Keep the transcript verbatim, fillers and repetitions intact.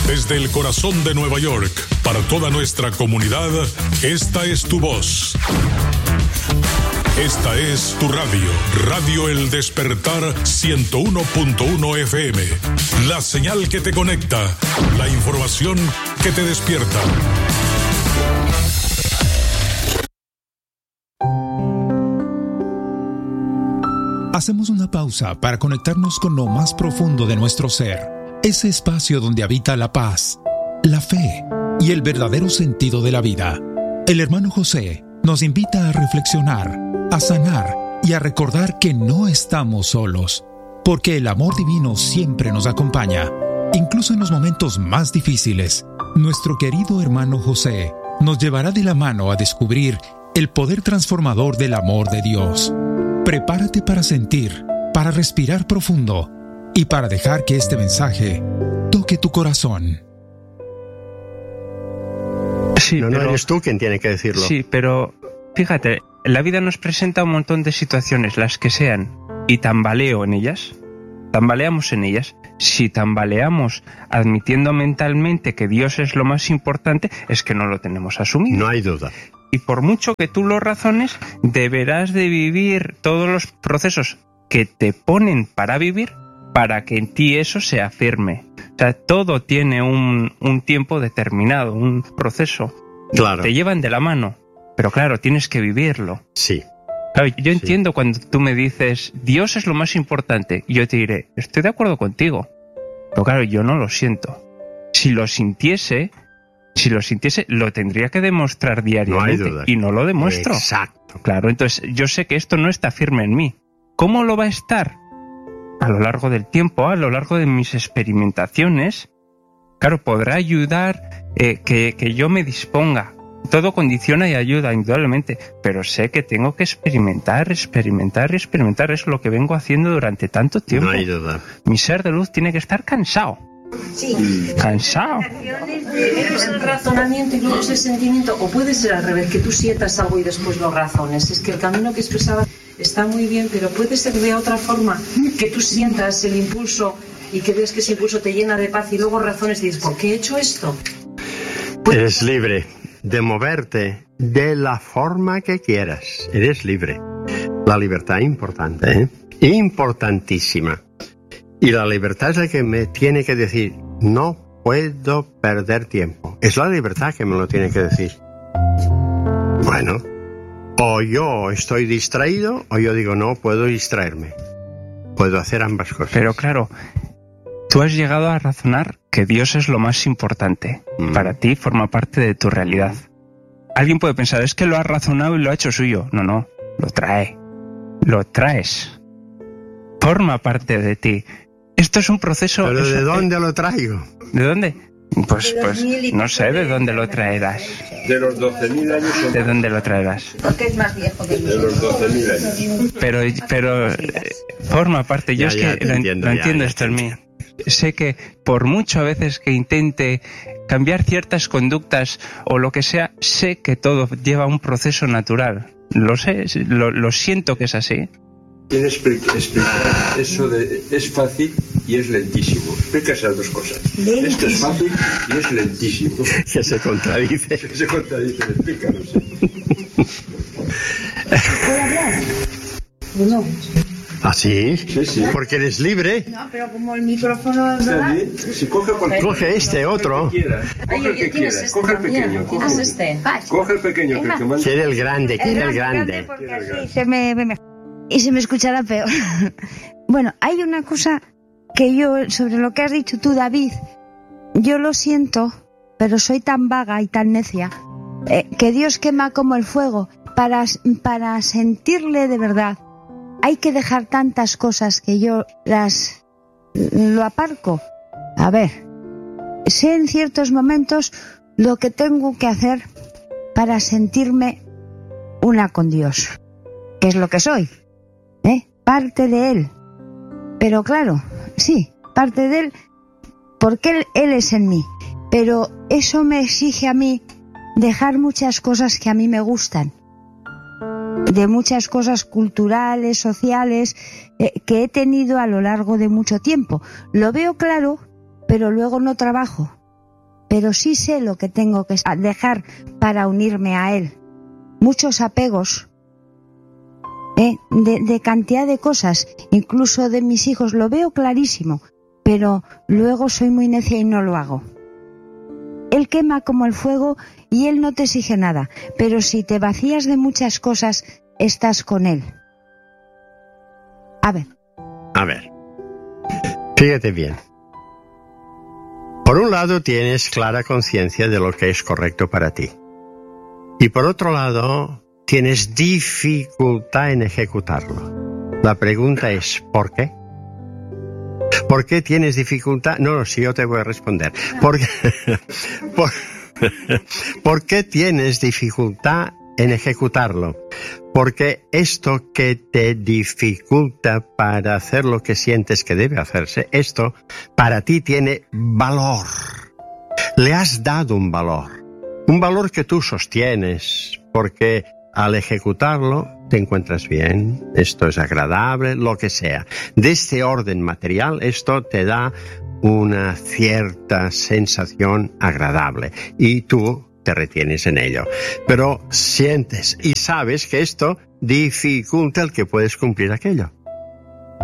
Desde el corazón de Nueva York, para toda nuestra comunidad, esta es tu voz. Esta es tu radio, Radio El Despertar ciento uno punto uno F M. La señal que te conecta, la información que te despierta. Hacemos una pausa para conectarnos con lo más profundo de nuestro ser, ese espacio donde habita la paz, la fe y el verdadero sentido de la vida. El hermano José nos invita a reflexionar, a sanar y a recordar que no estamos solos, porque el amor divino siempre nos acompaña, incluso en los momentos más difíciles. Nuestro querido hermano José nos llevará de la mano a descubrir el poder transformador del amor de Dios. Prepárate para sentir, para respirar profundo y para dejar que este mensaje toque tu corazón. Sí, no, no pero, eres tú quien tiene que decirlo. Sí, pero fíjate, la vida nos presenta un montón de situaciones, las que sean, y tambaleo en ellas, tambaleamos en ellas. Si tambaleamos admitiendo mentalmente que Dios es lo más importante, es que no lo tenemos asumido. No hay duda. Y por mucho que tú lo razones, deberás de vivir todos los procesos que te ponen para vivir para que en ti eso se afirme. O sea, todo tiene un, un tiempo determinado, un proceso. Claro. Te llevan de la mano, pero claro, tienes que vivirlo. Sí. Claro, yo sí. entiendo cuando tú me dices, Dios es lo más importante, y yo te diré, estoy de acuerdo contigo. Pero claro, yo no lo siento. Si lo sintiese... Si lo sintiese, lo tendría que demostrar diariamente. No hay duda. Y no lo demuestro. Exacto. Claro, entonces yo sé que esto no está firme en mí. ¿Cómo lo va a estar? A lo largo del tiempo, a lo largo de mis experimentaciones. Claro, podrá ayudar eh, que, que yo me disponga. Todo condiciona y ayuda, indudablemente. Pero sé que tengo que experimentar, experimentar, experimentar. Es lo que vengo haciendo durante tanto tiempo. No hay duda. Mi ser de luz tiene que estar cansado. Sí. Cansado. Es el razonamiento y luego es el sentimiento, o puede ser al revés, que tú sientas algo y después lo razones. Es que el camino que expresaba está muy bien, pero puede ser de otra forma, que tú sientas el impulso y que ves que ese impulso te llena de paz y luego razones y dices, ¿por qué he hecho esto? Pues... Eres libre de moverte de la forma que quieras. Eres libre. La libertad es importante, ¿eh? Importantísima. Y la libertad es la que me tiene que decir, no puedo perder tiempo. Es la libertad que me lo tiene que decir. Bueno, o yo estoy distraído, o yo digo, no puedo distraerme. Puedo hacer ambas cosas. Pero claro, tú has llegado a razonar que Dios es lo más importante. Mm. Para ti forma parte de tu realidad. Alguien puede pensar, es que lo ha razonado y lo ha hecho suyo. No, no, lo trae. Lo traes. Forma parte de ti. Esto es un proceso... ¿Pero de es, dónde eh, lo traigo? ¿De dónde? Pues, pues no sé de dónde lo traerás. De los doce mil años. ¿De dónde lo traerás? Porque es más viejo que De los doce mil años. Pero, pero eh, forma parte. Yo ya, es que ya, lo entiendo, lo entiendo ya, esto en mí. Sé que por mucho a veces que intente cambiar ciertas conductas o lo que sea, sé que todo lleva un proceso natural. Lo sé, lo, lo siento que es así. Tienes que explicar eso de es fácil y es lentísimo. Explica esas dos cosas. Lentísimo. Esto es fácil y es lentísimo. Que se contradice. Que se contradice, explícalo. ¿Puedo hablar? No. ¿Ah, sí? Sí, sí. Porque eres libre. No, pero como el micrófono... Si coge, cualquier... coge este, otro. Coge el que quieras. Este Coge el pequeño. Coge el, este. coge el pequeño. Que, que manda... Quiere el grande, quiere el grande. Porque así se me ve mejor. Y se me escuchará peor. Bueno, hay una cosa que yo, sobre lo que has dicho tú, David, yo lo siento, pero soy tan vaga y tan necia, eh, que Dios quema como el fuego. Para, para sentirle de verdad, hay que dejar tantas cosas que yo las lo aparco. A ver, sé en ciertos momentos lo que tengo que hacer para sentirme una con Dios, que es lo que soy. ¿Eh? Parte de Él. Pero claro, sí, parte de Él, porque Él, él es en mí. Pero eso me exige a mí dejar muchas cosas que a mí me gustan. De muchas cosas culturales, sociales, eh, que he tenido a lo largo de mucho tiempo. Lo veo claro, pero luego no trabajo. pero sí sé lo que tengo que dejar para unirme a Él. Muchos apegos, ¿eh? de, de cantidad de cosas, incluso de mis hijos, lo veo clarísimo, pero luego soy muy necia y no lo hago. Él quema como el fuego y Él no te exige nada, pero si te vacías de muchas cosas, estás con Él. A ver. A ver. Fíjate bien. Por un lado tienes clara conciencia de lo que es correcto para ti. Y por otro lado tienes dificultad en ejecutarlo. La pregunta es, ¿por qué? ¿Por qué tienes dificultad? No, no, sí, yo te voy a responder. ¿Por qué, por, ¿por qué tienes dificultad en ejecutarlo? Porque esto que te dificulta para hacer lo que sientes que debe hacerse, esto para ti tiene valor. Le has dado un valor. Un valor que tú sostienes, porque al ejecutarlo te encuentras bien, esto es agradable, lo que sea. De este orden material, esto te da una cierta sensación agradable y tú te retienes en ello. Pero sientes y sabes que esto dificulta el que puedes cumplir aquello.